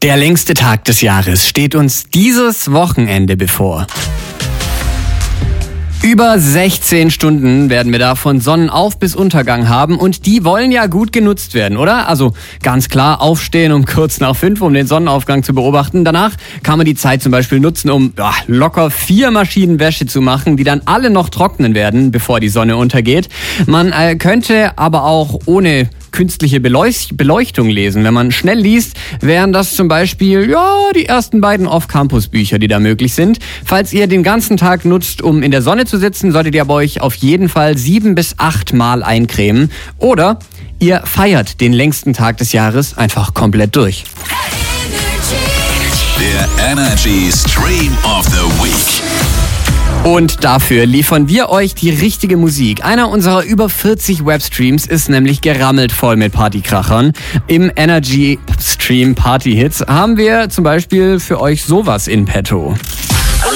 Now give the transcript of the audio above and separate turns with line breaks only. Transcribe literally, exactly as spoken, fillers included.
Der längste Tag des Jahres steht uns dieses Wochenende bevor. Über sechzehn Stunden werden wir da von Sonnenauf bis Untergang haben und die wollen ja gut genutzt werden, oder? Also ganz klar aufstehen um kurz nach fünf, um den Sonnenaufgang zu beobachten. Danach kann man die Zeit zum Beispiel nutzen, um ja, locker vier Maschinen Wäsche zu machen, die dann alle noch trocknen werden, bevor die Sonne untergeht. Man äh, könnte aber auch ohne künstliche Beleuchtung lesen. Wenn man schnell liest, wären das zum Beispiel ja die ersten beiden Off-Campus-Bücher, die da möglich sind. Falls ihr den ganzen Tag nutzt, um in der Sonne zu sitzen, solltet ihr aber euch auf jeden Fall sieben bis acht Mal eincremen. Oder ihr feiert den längsten Tag des Jahres einfach komplett durch.
Der Energy Stream of the Week.
Und dafür liefern wir euch die richtige Musik. Einer unserer über vierzig Webstreams ist nämlich gerammelt voll mit Partykrachern. Im Energy Stream Party Hits haben wir zum Beispiel für euch sowas in petto.